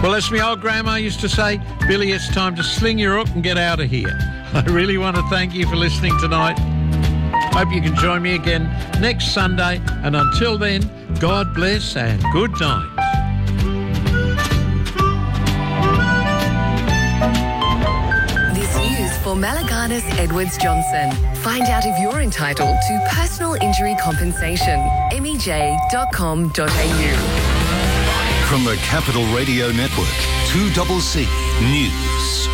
Well, as my old grandma used to say, Billy, it's time to sling your hook and get out of here. I really want to thank you for listening tonight. Hope you can join me again next Sunday. And until then, God bless and good night. This news for Malaganas Edwards Johnson. Find out if you're entitled to personal injury compensation. MEJ.com.au. From the Capital Radio Network, 2CC News.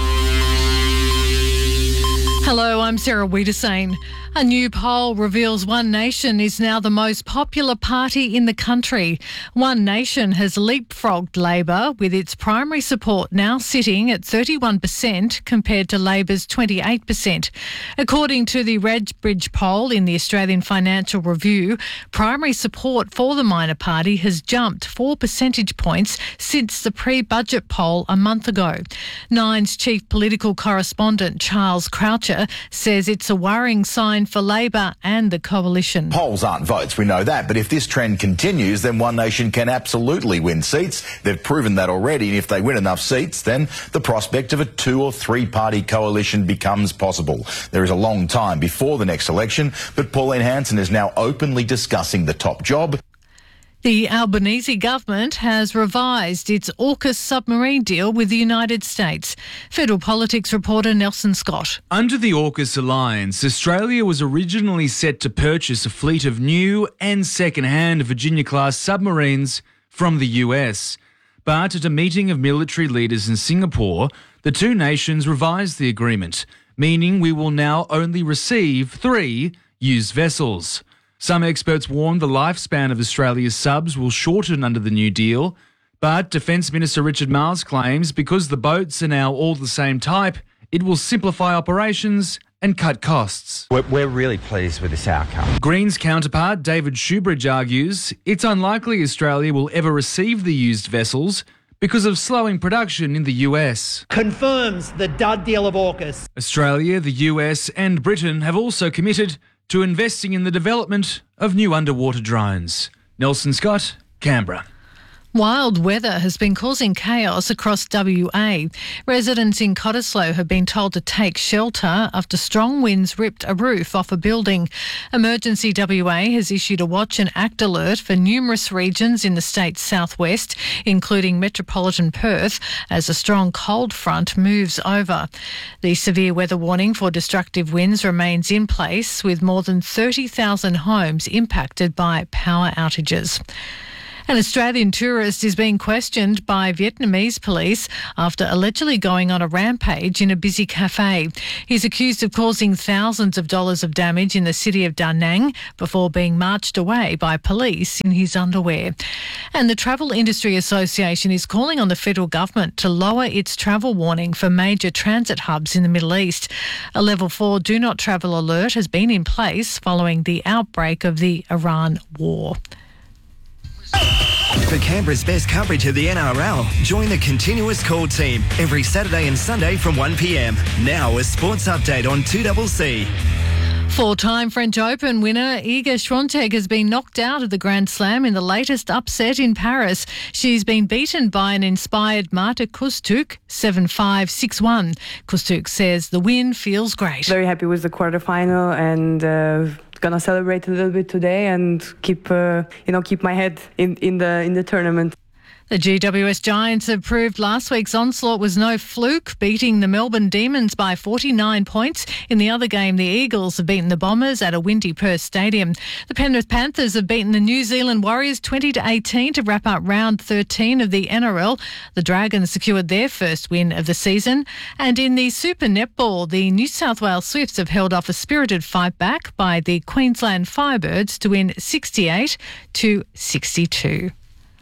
Hello, I'm Sarah Wiedersane. A new poll reveals One Nation is now the most popular party in the country. One Nation has leapfrogged Labor, with its primary support now sitting at 31% compared to Labor's 28%. According to the Redbridge poll in the Australian Financial Review, primary support for the minor party has jumped 4 percentage points since the pre-budget poll a month ago. Nine's chief political correspondent, Charles Croucher, says it's a worrying sign for Labor and the coalition. Polls aren't votes, we know that, but if this trend continues, then One Nation can absolutely win seats. They've proven that already, and if they win enough seats, then the prospect of a 2 or 3 party coalition becomes possible. There is a long time before the next election, but Pauline Hanson is now openly discussing the top job. The Albanese government has revised its AUKUS submarine deal with the United States. Federal Politics reporter Nelson Scott. Under the AUKUS alliance, Australia was originally set to purchase a fleet of new and second-hand Virginia-class submarines from the US. But at a meeting of military leaders in Singapore, the two nations revised the agreement, meaning we will now only receive 3 used vessels. Some experts warn the lifespan of Australia's subs will shorten under the new deal, but Defence Minister Richard Marles claims because the boats are now all the same type, it will simplify operations and cut costs. We're really pleased with this outcome. Greens counterpart David Shoebridge argues it's unlikely Australia will ever receive the used vessels because of slowing production in the US. Confirms the dud deal of AUKUS. Australia, the US and Britain have also committed to investing in the development of new underwater drones. Nelson Scott, Canberra. Wild weather has been causing chaos across WA. Residents in Cottesloe have been told to take shelter after strong winds ripped a roof off a building. Emergency WA has issued a watch and act alert for numerous regions in the state's southwest, including metropolitan Perth, as a strong cold front moves over. The severe weather warning for destructive winds remains in place, with more than 30,000 homes impacted by power outages. An Australian tourist is being questioned by Vietnamese police after allegedly going on a rampage in a busy cafe. He's accused of causing thousands of dollars of damage in the city of Da Nang before being marched away by police in his underwear. And the Travel Industry Association is calling on the federal government to lower its travel warning for major transit hubs in the Middle East. A level 4 do not travel alert has been in place following the outbreak of the Iran war. For Canberra's best coverage of the NRL, join the Continuous Call team every Saturday and Sunday from 1 p.m. Now a sports update on 2CC. Four-time French Open winner Iga Swiatek has been knocked out of the Grand Slam in the latest upset in Paris. She's been beaten by an inspired Marta Kostyuk 7-5, 6-1. Kostyuk says the win feels great. Very happy with the quarterfinal and gonna celebrate a little bit today and keep my head in the tournament. The GWS Giants have proved last week's onslaught was no fluke, beating the Melbourne Demons by 49 points. In the other game, the Eagles have beaten the Bombers at a windy Perth stadium. The Penrith Panthers have beaten the New Zealand Warriors 20-18 to wrap up round 13 of the NRL. The Dragons secured their first win of the season. And in the Super Netball, the New South Wales Swifts have held off a spirited fight back by the Queensland Firebirds to win 68-62.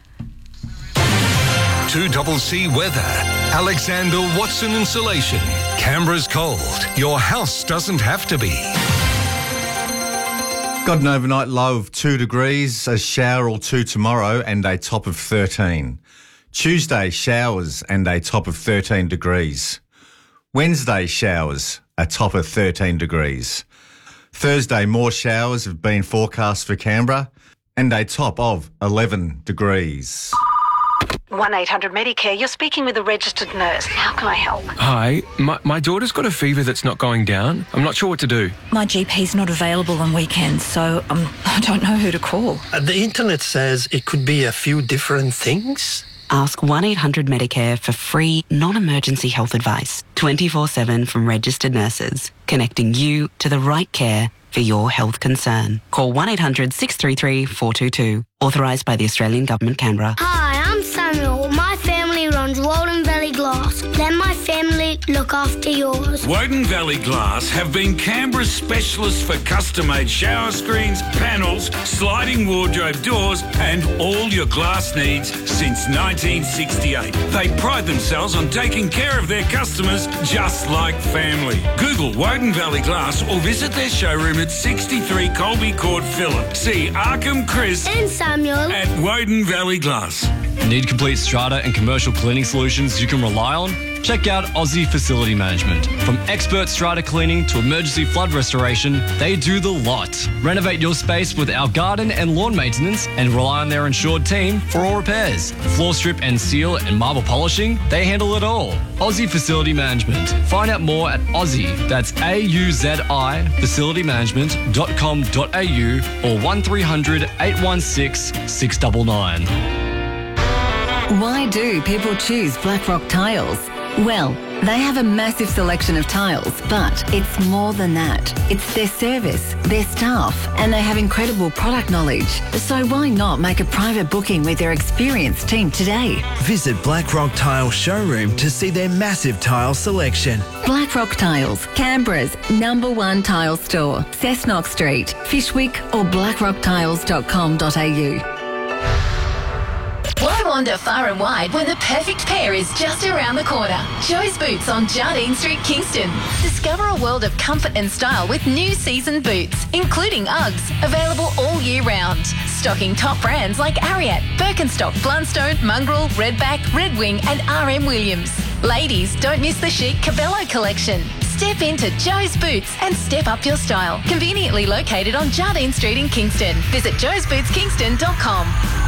2CC weather. Alexander Watson Insulation. Canberra's cold. Your house doesn't have to be. Got an overnight low of 2 degrees, a shower or 2 tomorrow and a top of 13. Tuesday, showers and a top of 13 degrees. Wednesday, showers, a top of 13 degrees. Thursday, more showers have been forecast for Canberra and a top of 11 degrees. 1-800-Medicare, you're speaking with a registered nurse. How can I help? Hi, my daughter's got a fever that's not going down. I'm not sure what to do. My GP's not available on weekends, so I don't know who to call. The internet says it could be a few different things. Ask 1-800-Medicare for free, non-emergency health advice, 24/7 from registered nurses, connecting you to the right care for your health concern. Call 1-800-633-422. Authorised by the Australian Government, Canberra. Hi, I'm Samuel. My family runs Walden Valley Glass. Let my family look after yours. Woden Valley Glass have been Canberra's specialists for custom-made shower screens, panels, sliding wardrobe doors and all your glass needs since 1968. They pride themselves on taking care of their customers just like family. Google Woden Valley Glass or visit their showroom at 63 Colby Court, Phillip. See Arkham, Chris and Samuel at Woden Valley Glass. Need complete strata and commercial cleaning solutions you can rely on? Check out Aussie Facility Management. From expert strata cleaning to emergency flood restoration, they do the lot. Renovate your space with our garden and lawn maintenance and rely on their insured team for all repairs. Floor strip and seal and marble polishing, they handle it all. Aussie Facility Management. Find out more at Aussie, that's AUZI, facilitymanagement.com.au or 1300 816 699. Why do people choose Blackrock Tiles? Well, they have a massive selection of tiles, but it's more than that. It's their service, their staff, and they have incredible product knowledge. So why not make a private booking with their experienced team today? Visit Blackrock Tile Showroom to see their massive tile selection. Blackrock Tiles, Canberra's #1 tile store, Cessnock Street, Fishwick or blackrocktiles.com.au. Why wander far and wide when the perfect pair is just around the corner? Joe's Boots on Jardine Street, Kingston. Discover a world of comfort and style with new season boots, including Uggs, available all year round. Stocking top brands like Ariat, Birkenstock, Blundstone, Mongrel, Redback, Red Wing and RM Williams. Ladies, don't miss the chic Cabello collection. Step into Joe's Boots and step up your style. Conveniently located on Jardine Street in Kingston. Visit joesbootskingston.com.